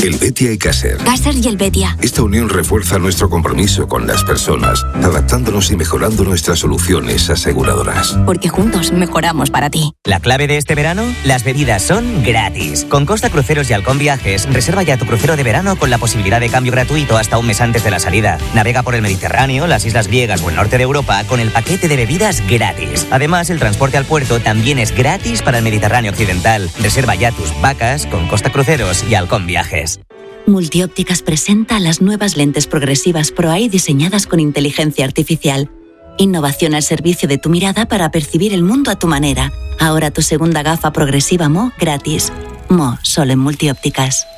Helvetia y Caser. Caser y Helvetia. Esta unión refuerza nuestro compromiso con las personas, adaptándonos y mejorando nuestras soluciones aseguradoras. Porque juntos mejoramos para ti. ¿La clave de este verano? Las bebidas son gratis. Con Costa Cruceros y Halcón Viajes, reserva ya tu crucero de verano con la posibilidad de cambio gratuito hasta un mes antes de la salida. Navega por el Mediterráneo, las islas griegas o el norte de Europa con el paquete de bebidas gratis. Además, el transporte al puerto también es gratis para el Mediterráneo occidental. Reserva ya tus vacas con Costa Cruceros y Halcón Viajes. Multiópticas presenta las nuevas lentes progresivas ProEye diseñadas con inteligencia artificial. Innovación al servicio de tu mirada para percibir el mundo a tu manera. Ahora tu segunda gafa progresiva Mo gratis. Mo, solo en Multiópticas.